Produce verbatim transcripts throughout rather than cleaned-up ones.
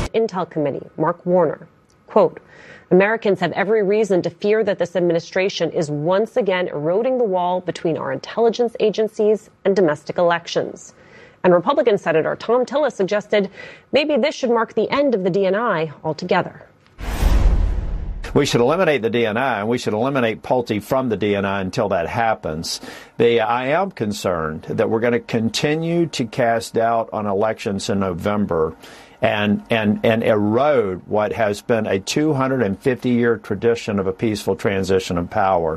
Senate Intel Committee, Mark Warner. Quote, Americans have every reason to fear that this administration is once again eroding the wall between our intelligence agencies and domestic elections. And Republican Senator Thom Tillis suggested maybe this should mark the end of the D N I altogether. We should eliminate the D N I, and we should eliminate Pulte from the D N I until that happens. The, I am concerned that we're going to continue to cast doubt on elections in November and, and, and erode what has been a two hundred fifty year tradition of a peaceful transition of power.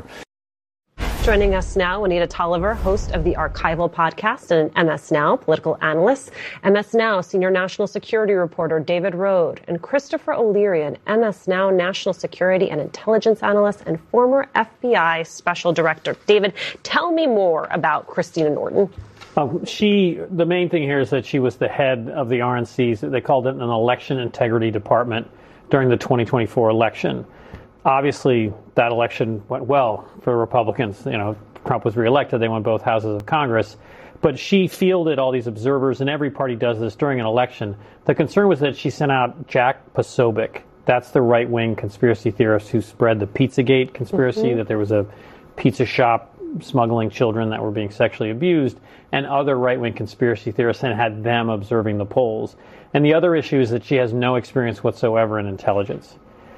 Joining us now, Anita Tolliver, host of the Archival podcast and an M S Now political analyst, M S Now senior national security reporter David Rode, and Christopher O'Leary, an M S Now national security and intelligence analyst and former F B I special director. David, tell me more about Christina Norton. Um, she, the main thing here is that she was the head of the R N C's. They called it an election integrity department during the twenty twenty-four election. Obviously, that election went well for Republicans. You know, Trump was reelected. They won both houses of Congress. But she fielded all these observers, and every party does this during an election. The concern was that she sent out Jack Posobiec. That's the right-wing conspiracy theorist who spread the Pizzagate conspiracy, mm-hmm. that there was a pizza shop smuggling children that were being sexually abused, and other right-wing conspiracy theorists, and had them observing the polls. And the other issue is that she has no experience whatsoever in intelligence.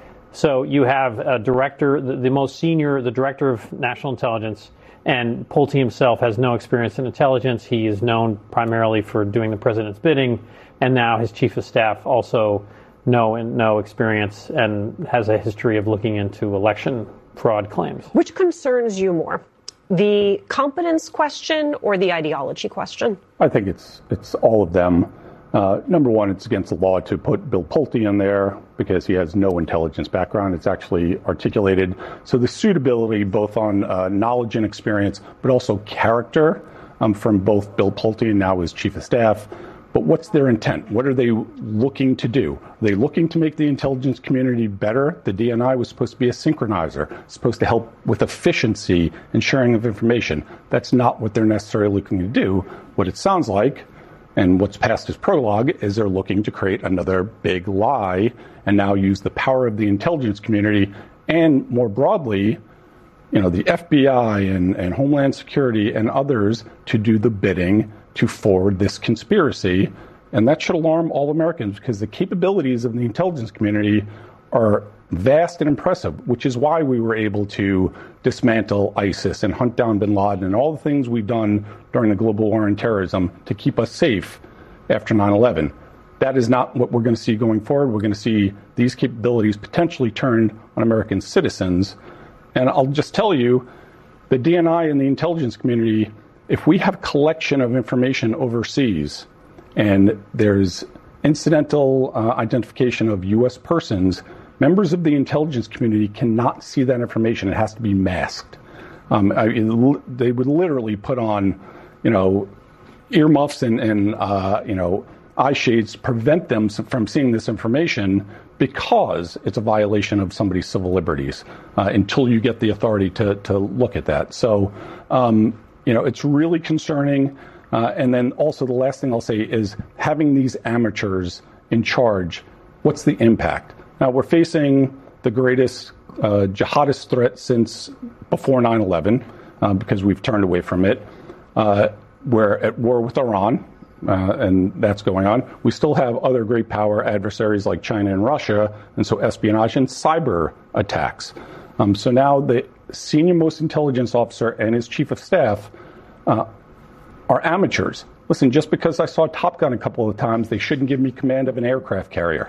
So you have a director, the, the most senior, the director of national intelligence, and Pulte himself has no experience in intelligence. He is known primarily for doing the president's bidding, and now his chief of staff also no no experience and has a history of looking into election fraud claims. Which concerns you more, the competence question or the ideology question? I think it's it's all of them. Uh, number one, it's against the law to put Bill Pulte in there because he has no intelligence background. It's actually articulated. So the suitability both on uh, knowledge and experience, but also character um, from both Bill Pulte and now his chief of staff. But what's their intent? What are they looking to do? Are they looking to make the intelligence community better? The D N I was supposed to be a synchronizer, supposed to help with efficiency and sharing of information. That's not what they're necessarily looking to do. What it sounds like, and what's passed as prologue, is they're looking to create another big lie and now use the power of the intelligence community and, more broadly, you know, the F B I and, and Homeland Security and others to do the bidding to forward this conspiracy. And that should alarm all Americans because the capabilities of the intelligence community are vast and impressive, which is why we were able to dismantle ISIS and hunt down bin Laden and all the things we've done during the global war on terrorism to keep us safe after nine eleven. That is not what we're going to see going forward. We're going to see these capabilities potentially turned on American citizens. And I'll just tell you, the D N I and the intelligence community, if we have collection of information overseas and there's incidental uh, identification of U S persons, members of the intelligence community cannot see that information. It has to be masked. Um, I, they would literally put on, you know, earmuffs and, and uh, you know, eye shades to prevent them from seeing this information because it's a violation of somebody's civil liberties uh, until you get the authority to, to look at that. So, um, you know, it's really concerning. Uh, and then also the last thing I'll say is having these amateurs in charge, what's the impact? Now, we're facing the greatest uh, jihadist threat since before nine eleven uh, because we've turned away from it. Uh, we're at war with Iran, uh, and that's going on. We still have other great power adversaries like China and Russia, and so espionage and cyber attacks. Um, so now the senior most intelligence officer and his chief of staff uh, are amateurs. Listen, just because I saw Top Gun a couple of times, they shouldn't give me command of an aircraft carrier.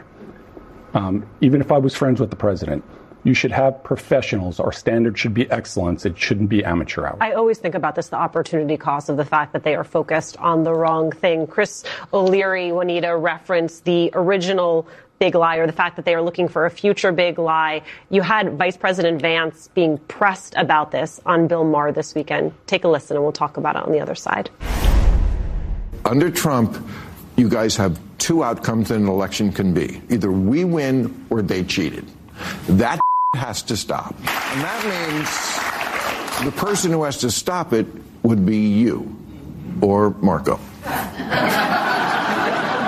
Um, even if I was friends with the president, you should have professionals. Our standard should be excellence. It shouldn't be amateur hour. I always think about this, the opportunity cost of the fact that they are focused on the wrong thing. Chris O'Leary, Juanita, referenced the original big lie, or the fact that they are looking for a future big lie. You had Vice President Vance being pressed about this on Bill Maher this weekend. Take a listen, and we'll talk about it on the other side. Under Trump, you guys have two outcomes that an election can be. Either we win or they cheated. That has to stop. And that means the person who has to stop it would be you or Marco.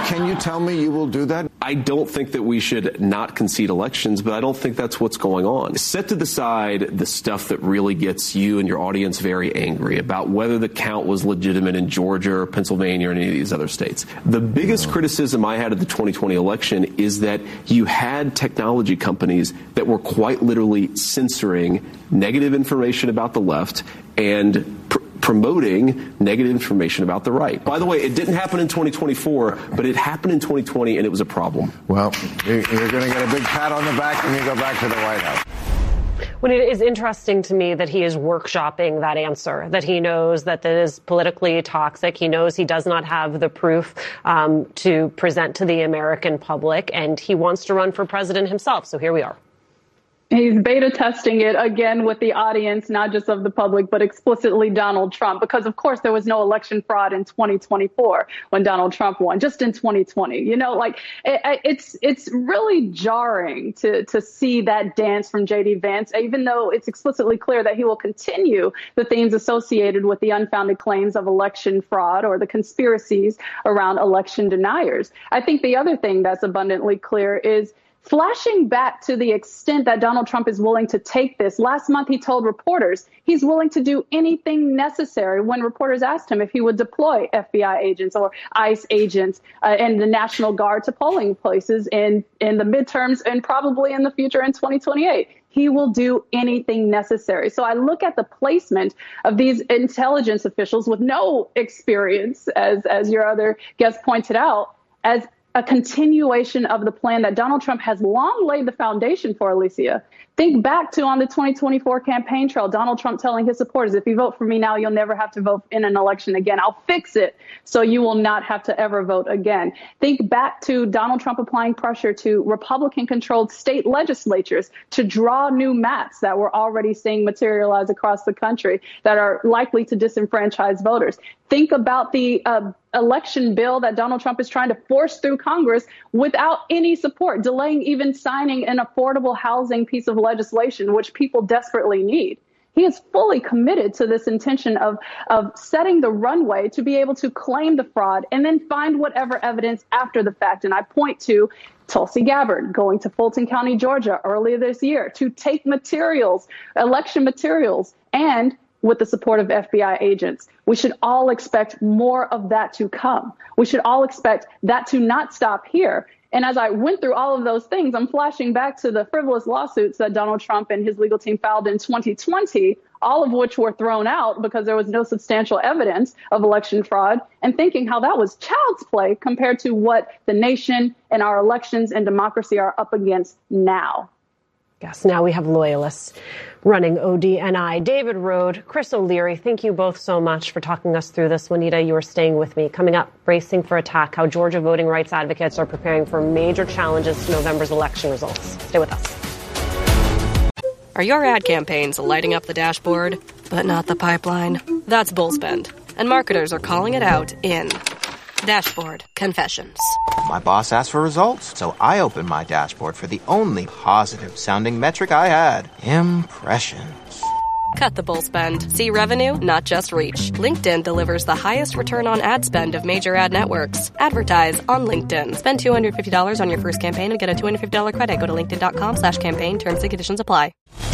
can you tell me you will do that? I don't think that we should not concede elections, but I don't think that's what's going on. Set to the side the stuff that really gets you and your audience very angry about whether the count was legitimate in Georgia or Pennsylvania or any of these other states. The biggest criticism I had of the twenty twenty election is that you had technology companies that were quite literally censoring negative information about the left and pr- promoting negative information about the right. By the way, it didn't happen in twenty twenty-four, but it happened in twenty twenty, and it was a problem. Well, you're going to get a big pat on the back when you go back to the White House. When it is interesting to me that he is workshopping that answer, that he knows that that is politically toxic. He knows he does not have the proof um, to present to the American public, and he wants to run for president himself. So here we are. He's beta testing it again with the audience, not just of the public, but explicitly Donald Trump, because, of course, there was no election fraud in twenty twenty-four when Donald Trump won, just in twenty twenty. You know, like it, it's it's really jarring to to see that dance from J D Vance, even though it's explicitly clear that he will continue the themes associated with the unfounded claims of election fraud or the conspiracies around election deniers. I think the other thing that's abundantly clear is flashing back to the extent that Donald Trump is willing to take this. Last month, he told reporters he's willing to do anything necessary when reporters asked him if he would deploy F B I agents or ICE agents uh, and the National Guard to polling places in, in the midterms and probably in the future in twenty twenty-eight. He will do anything necessary. So I look at the placement of these intelligence officials with no experience, as, as your other guest pointed out, as a continuation of the plan that Donald Trump has long laid the foundation for, Alicia. Think back to on the twenty twenty-four campaign trail, Donald Trump telling his supporters, if you vote for me now, you'll never have to vote in an election again. I'll fix it so you will not have to ever vote again. Think back to Donald Trump applying pressure to Republican-controlled state legislatures to draw new maps that we're already seeing materialize across the country that are likely to disenfranchise voters. Think about the uh, election bill that Donald Trump is trying to force through Congress without any support, delaying even signing an affordable housing piece of legislation, which people desperately need. He is fully committed to this intention of, of setting the runway to be able to claim the fraud and then find whatever evidence after the fact. And I point to Tulsi Gabbard going to Fulton County, Georgia earlier this year to take materials, election materials, and with the support of F B I agents. We should all expect more of that to come. We should all expect that to not stop here. And as I went through all of those things, I'm flashing back to the frivolous lawsuits that Donald Trump and his legal team filed in twenty twenty, all of which were thrown out because there was no substantial evidence of election fraud, and thinking how that was child's play compared to what the nation and our elections and democracy are up against now. Yes, now we have loyalists running O D N I. David Rohde, Chris O'Leary, thank you both so much for talking us through this. Juanita, you are staying with me. Coming up, bracing for attack, how Georgia voting rights advocates are preparing for major challenges to November's election results. Stay with us. Are your ad campaigns lighting up the dashboard, but not the pipeline? That's Bullspend, and marketers are calling it out in Dashboard Confessions. My boss asked for results, so I opened my dashboard for the only positive-sounding metric I had, impressions. Cut the bull spend. See revenue, not just reach. LinkedIn delivers the highest return on ad spend of major ad networks. Advertise on LinkedIn. Spend two hundred fifty dollars on your first campaign and get a two hundred fifty dollars credit. Go to linkedin.com slash campaign. Terms and conditions apply.